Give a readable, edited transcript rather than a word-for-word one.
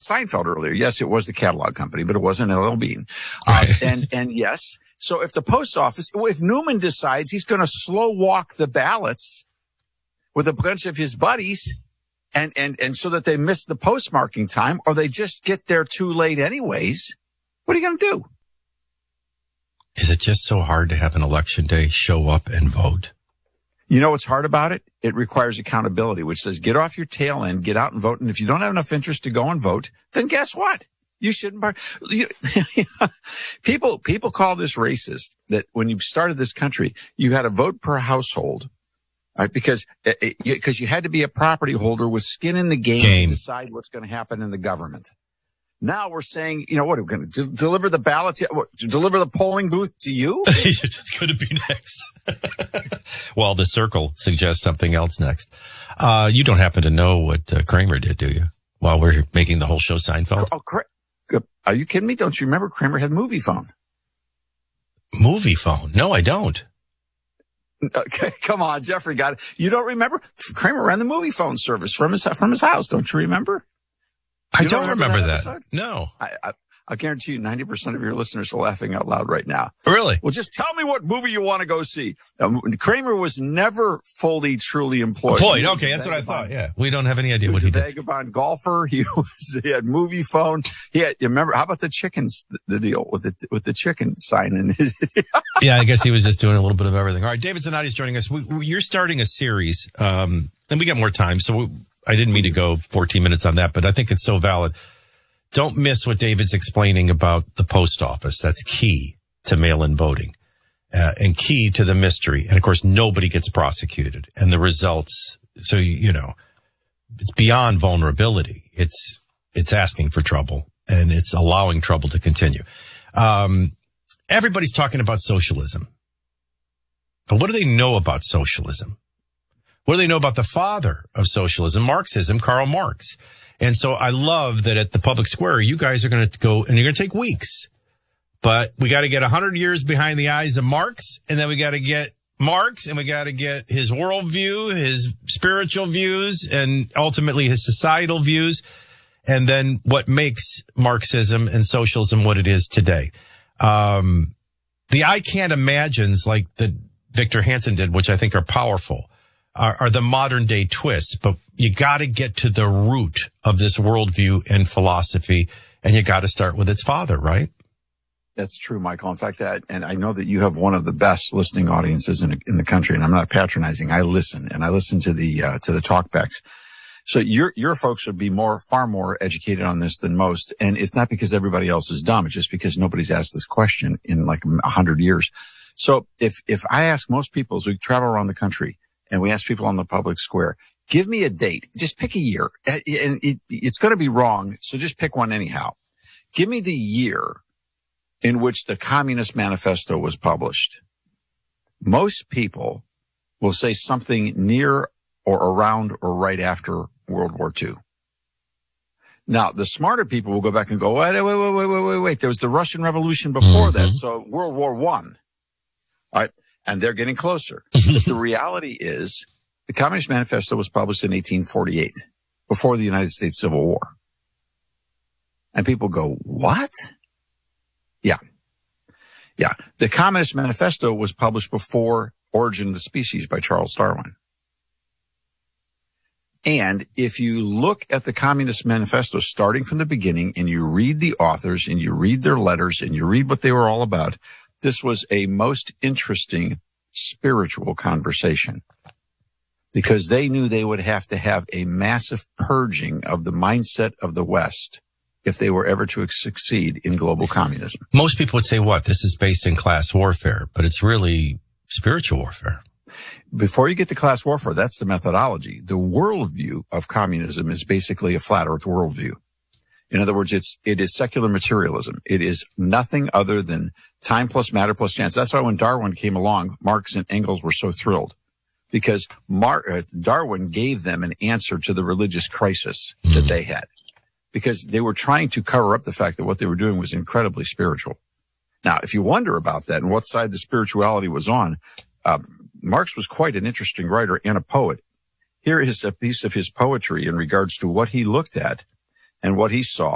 Seinfeld earlier. Yes, it was the catalog company, but it wasn't LL Bean. And yes, so if the post office, if Newman decides he's going to slow walk the ballots with a bunch of his buddies and so that they miss the postmarking time, or they just get there too late anyways, what are you going to do? Is it just so hard to have an election day show up and vote? You know what's hard about it? It requires accountability, which says get off your tail end, get out and vote. And if you don't have enough interest to go and vote, then guess what? You shouldn't. People call this racist, that when you started this country, you had a vote per household, right? Because you had to be a property holder with skin in the game to decide what's going to happen in the government. Now we're saying, you know, what are we going to deliver the ballots? Deliver the polling booth to you? It's going to be next. Well, the Circle suggests something else next. You don't happen to know what Kramer did, do you? While we're making the whole show Seinfeld? Are you kidding me? Don't you remember Kramer had movie phone? Movie phone? No, I don't. Okay, come on, Jeffrey got it. You don't remember? Kramer ran the movie phone service from his house. Don't you remember? I don't remember that. No. I guarantee you 90% of your listeners are laughing out loud right now. Really? Well, just tell me what movie you want to go see. Kramer was never fully, truly employed. Okay, that's what I thought. Yeah. We don't have any idea what he did. Vagabond golfer. He had movie phone. You remember, how about the chickens, the deal with the chicken sign in his. Yeah, I guess he was just doing a little bit of everything. All right. David Zanotti's joining us. You're starting a series, and we got more time. So I didn't mean to go 14 minutes on that, but I think it's so valid. Don't miss what David's explaining about the post office. That's key to mail-in voting, and key to the mystery. And of course, nobody gets prosecuted. And the results, so, you know, it's beyond vulnerability. It's asking for trouble, and it's allowing trouble to continue. Everybody's talking about socialism. But what do they know about socialism? What do they know about the father of socialism, Marxism, Karl Marx? And so I love that at the public square, you guys are going to go, and you're going to take weeks. But we got to get 100 years behind the eyes of Marx, and then we got to get Marx, and we got to get his worldview, his spiritual views, and ultimately his societal views, and then what makes Marxism and socialism what it is today. The I can't imagines, like the Victor Hansen did, which I think are powerful, are the modern day twists, but you got to get to the root of this worldview and philosophy, and you got to start with its father, right? That's true, Michael. In fact, and I know that you have one of the best listening audiences in the country, and I'm not patronizing. I listen to the talkbacks. So your folks would be far more educated on this than most, and it's not because everybody else is dumb. It's just because nobody's asked this question in like 100 years. So if I ask most people as we travel around the country, and we ask people on the public square, give me a date. Just pick a year. And it's going to be wrong, so just pick one anyhow. Give me the year in which the Communist Manifesto was published. Most people will say something near or around or right after World War II. Now, the smarter people will go back and go, wait. There was the Russian Revolution before that, so World War I. All right. And they're getting closer. But the reality is the Communist Manifesto was published in 1848, before the United States Civil War. And people go, what? Yeah. The Communist Manifesto was published before Origin of the Species by Charles Darwin. And if you look at the Communist Manifesto starting from the beginning, and you read the authors, and you read their letters, and you read what they were all about, this was a most interesting spiritual conversation, because they knew they would have to have a massive purging of the mindset of the West if they were ever to succeed in global communism. Most people would say, this is based in class warfare, but it's really spiritual warfare. Before you get to class warfare, that's the methodology. The worldview of communism is basically a flat earth worldview. In other words, it is secular materialism. It is nothing other than time plus matter plus chance. That's why when Darwin came along, Marx and Engels were so thrilled, because Darwin gave them an answer to the religious crisis that they had, because they were trying to cover up the fact that what they were doing was incredibly spiritual. Now, if you wonder about that and what side the spirituality was on, Marx was quite an interesting writer and a poet. Here is a piece of his poetry in regards to what he looked at and what he saw